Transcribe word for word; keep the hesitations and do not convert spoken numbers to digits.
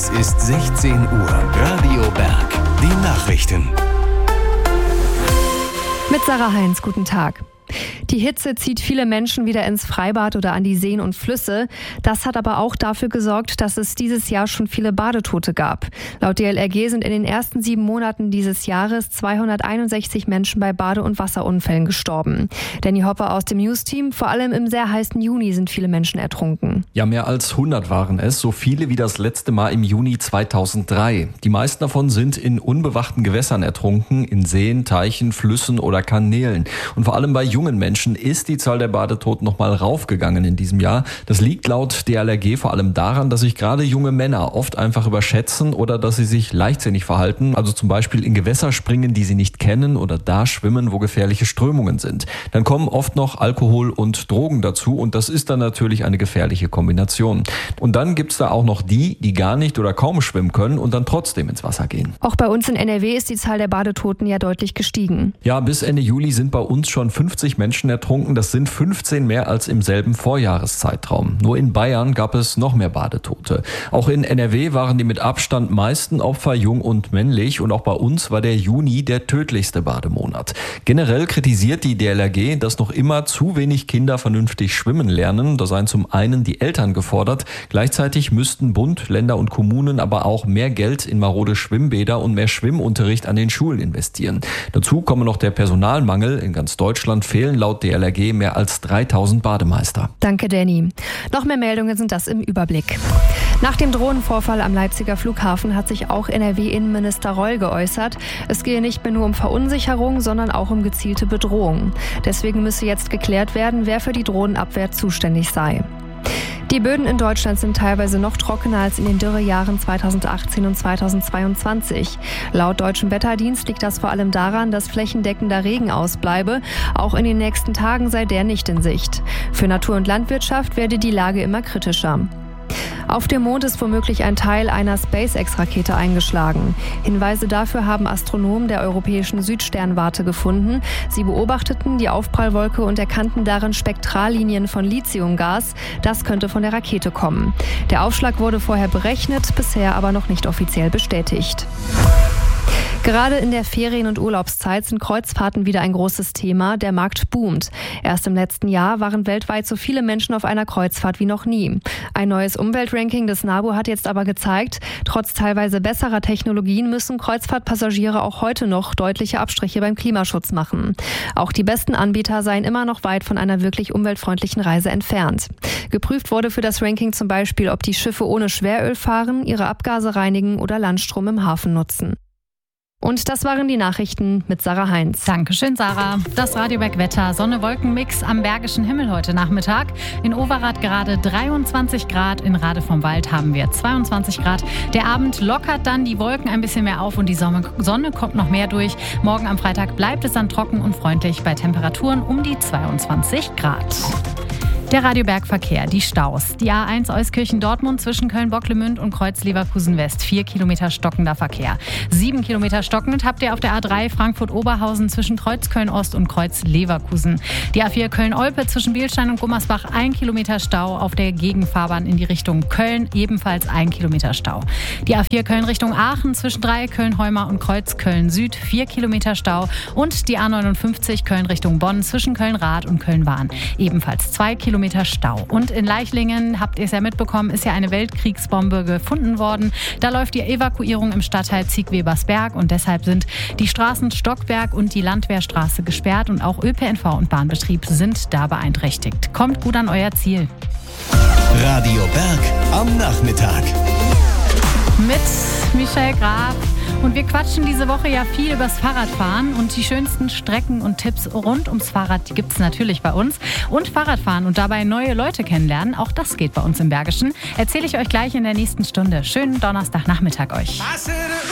Es ist sechzehn Uhr. Radio Berg. Die Nachrichten. Mit Sarah Heinz, guten Tag. Die Hitze zieht viele Menschen wieder ins Freibad oder an die Seen und Flüsse. Das hat aber auch dafür gesorgt, dass es dieses Jahr schon viele Badetote gab. Laut D L R G sind in den ersten sieben Monaten dieses Jahres zweihunderteinundsechzig Menschen bei Bade- und Wasserunfällen gestorben. Danny Hopper aus dem News-Team, vor allem im sehr heißen Juni sind viele Menschen ertrunken. Ja, mehr als hundert waren es, so viele wie das letzte Mal im Juni zweitausenddrei. Die meisten davon sind in unbewachten Gewässern ertrunken, in Seen, Teichen, Flüssen oder Kanälen. Und vor allem bei jungen Menschen ist die Zahl der Badetoten noch mal raufgegangen in diesem Jahr. Das liegt laut D L R G vor allem daran, dass sich gerade junge Männer oft einfach überschätzen oder dass sie sich leichtsinnig verhalten, also zum Beispiel in Gewässer springen, die sie nicht kennen oder da schwimmen, wo gefährliche Strömungen sind. Dann kommen oft noch Alkohol und Drogen dazu und das ist dann natürlich eine gefährliche Kombination. Und dann gibt's da auch noch die, die gar nicht oder kaum schwimmen können und dann trotzdem ins Wasser gehen. Auch bei uns in N R W ist die Zahl der Badetoten ja deutlich gestiegen. Ja, bis Ende Juli sind bei uns schon fünfzig Menschen ertrunken. Das sind fünfzehn mehr als im selben Vorjahreszeitraum. Nur in Bayern gab es noch mehr Badetote. Auch in N R W waren die mit Abstand meisten Opfer jung und männlich. Und auch bei uns war der Juni der tödlichste Bademonat. Generell kritisiert die D L R G, dass noch immer zu wenig Kinder vernünftig schwimmen lernen. Da seien zum einen die Eltern gefordert. Gleichzeitig müssten Bund, Länder und Kommunen aber auch mehr Geld in marode Schwimmbäder und mehr Schwimmunterricht an den Schulen investieren. Dazu komme noch der Personalmangel. In ganz Deutschland fehlen laut D L R G mehr als dreitausend Bademeister. Danke, Danny. Noch mehr Meldungen sind das im Überblick. Nach dem Drohnenvorfall am Leipziger Flughafen hat sich auch N R W-Innenminister Reul geäußert. Es gehe nicht mehr nur um Verunsicherung, sondern auch um gezielte Bedrohung. Deswegen müsse jetzt geklärt werden, wer für die Drohnenabwehr zuständig sei. Die Böden in Deutschland sind teilweise noch trockener als in den Dürrejahren zweitausendachtzehn und zweitausendzweiundzwanzig. Laut Deutschem Wetterdienst liegt das vor allem daran, dass flächendeckender Regen ausbleibe. Auch in den nächsten Tagen sei der nicht in Sicht. Für Natur und Landwirtschaft werde die Lage immer kritischer. Auf dem Mond ist womöglich ein Teil einer SpaceX-Rakete eingeschlagen. Hinweise dafür haben Astronomen der Europäischen Südsternwarte gefunden. Sie beobachteten die Aufprallwolke und erkannten darin Spektrallinien von Lithiumgas. Das könnte von der Rakete kommen. Der Aufschlag wurde vorher berechnet, bisher aber noch nicht offiziell bestätigt. Gerade in der Ferien- und Urlaubszeit sind Kreuzfahrten wieder ein großes Thema. Der Markt boomt. Erst im letzten Jahr waren weltweit so viele Menschen auf einer Kreuzfahrt wie noch nie. Ein neues Umweltranking des NABU hat jetzt aber gezeigt, trotz teilweise besserer Technologien müssen Kreuzfahrtpassagiere auch heute noch deutliche Abstriche beim Klimaschutz machen. Auch die besten Anbieter seien immer noch weit von einer wirklich umweltfreundlichen Reise entfernt. Geprüft wurde für das Ranking zum Beispiel, ob die Schiffe ohne Schweröl fahren, ihre Abgase reinigen oder Landstrom im Hafen nutzen. Und das waren die Nachrichten mit Sarah Heinz. Dankeschön, Sarah. Das Radioberg-Wetter. Sonne-Wolken-Mix am Bergischen Himmel heute Nachmittag. In Overath gerade dreiundzwanzig Grad. In Rade vom Wald haben wir zweiundzwanzig Grad. Der Abend lockert dann die Wolken ein bisschen mehr auf und die Sonne kommt noch mehr durch. Morgen am Freitag bleibt es dann trocken und freundlich bei Temperaturen um die zweiundzwanzig Grad. Der Radioberg-Verkehr, die Staus. Die A eins Euskirchen-Dortmund zwischen Köln-Bocklemünd und Kreuz-Leverkusen-West. Vier Kilometer stockender Verkehr. Sieben Kilometer stockend habt ihr auf der A drei Frankfurt-Oberhausen zwischen Kreuz-Köln-Ost und Kreuz-Leverkusen. Die A vier Köln-Olpe zwischen Bielstein und Gummersbach. Ein Kilometer Stau. Auf der Gegenfahrbahn in die Richtung Köln ebenfalls ein Kilometer Stau. Die A vier Köln Richtung Aachen zwischen Dreieck Köln-Heumar und Kreuz-Köln-Süd. Vier Kilometer Stau. Und die A neunundfünfzig Köln Richtung Bonn zwischen Köln-Rath und Köln-Wahn. Ebenfalls zwei Kilometer Stau. Und in Leichlingen, habt ihr es ja mitbekommen, ist ja eine Weltkriegsbombe gefunden worden. Da läuft die Evakuierung im Stadtteil Ziegwebersberg und deshalb sind die Straßen Stockberg und die Landwehrstraße gesperrt und auch Ö P N V und Bahnbetrieb sind da beeinträchtigt. Kommt gut an euer Ziel. Radio Berg am Nachmittag. Mit Michael Graf. Und wir quatschen diese Woche ja viel übers Fahrradfahren und die schönsten Strecken und Tipps rund ums Fahrrad, die gibt es natürlich bei uns. Und Fahrradfahren und dabei neue Leute kennenlernen, auch das geht bei uns im Bergischen. Erzähle ich euch gleich in der nächsten Stunde. Schönen Donnerstagnachmittag euch.